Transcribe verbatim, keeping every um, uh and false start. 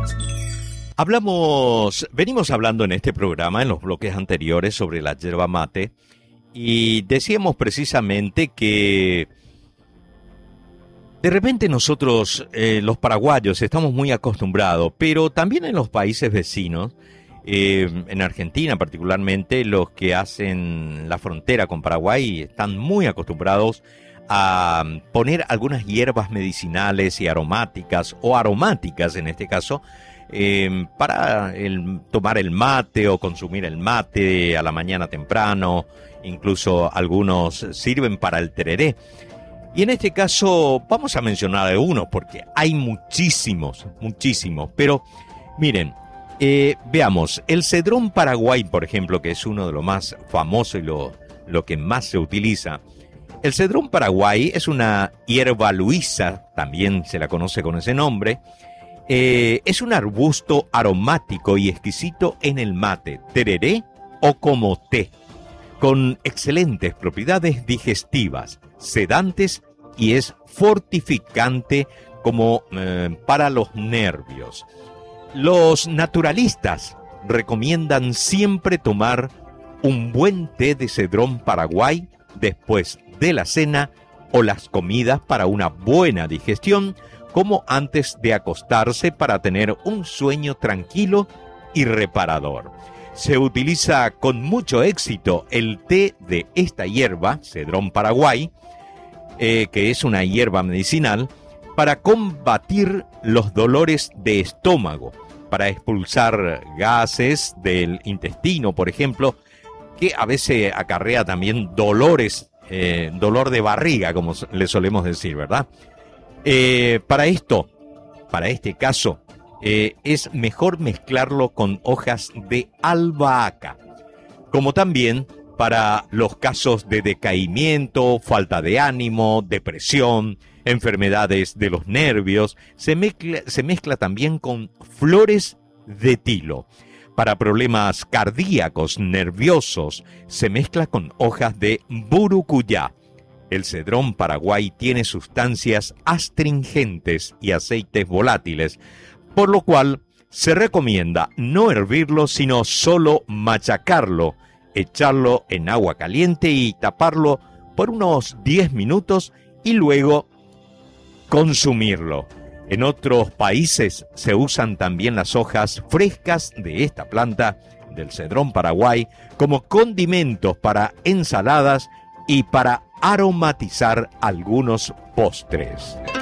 Hablamos, venimos hablando en este programa, en los bloques anteriores, sobre la yerba mate, y decíamos precisamente que de repente nosotros, eh, los paraguayos, estamos muy acostumbrados, pero también en los países vecinos, eh, en Argentina particularmente, los que hacen la frontera con Paraguay están muy acostumbrados a poner algunas hierbas medicinales y aromáticas, o aromáticas en este caso, Eh, para el, tomar el mate o consumir el mate a la mañana temprano. Incluso algunos sirven para el tereré. Y en este caso vamos a mencionar de uno porque hay muchísimos, muchísimos. Pero miren, eh, veamos, el cedrón paraguay, por ejemplo, que es uno de los más famosos y lo, lo que más se utiliza. El cedrón paraguay es una hierba luisa, también se la conoce con ese nombre. Eh, es un arbusto aromático y exquisito en el mate, tereré o como té, con excelentes propiedades digestivas, sedantes y es fortificante como eh, para los nervios. Los naturalistas recomiendan siempre tomar un buen té de cedrón paraguay después de la cena o las comidas para una buena digestión, como antes de acostarse para tener un sueño tranquilo y reparador. Se utiliza con mucho éxito el té de esta hierba, cedrón paraguay, eh, que es una hierba medicinal, para combatir los dolores de estómago, para expulsar gases del intestino, por ejemplo, que a veces acarrea también dolores, eh, dolor de barriga, como le solemos decir, ¿verdad? Eh, para esto, para este caso, eh, es mejor mezclarlo con hojas de albahaca, como también para los casos de decaimiento, falta de ánimo, depresión, enfermedades de los nervios, se mezcla, se mezcla también con flores de tilo. Para problemas cardíacos, nerviosos, se mezcla con hojas de burucuyá. El cedrón paraguay tiene sustancias astringentes y aceites volátiles, por lo cual se recomienda no hervirlo, sino solo machacarlo, echarlo en agua caliente y taparlo por unos diez minutos y luego consumirlo. En otros países se usan también las hojas frescas de esta planta, del cedrón paraguay, como condimentos para ensaladas y para aromatizar algunos postres.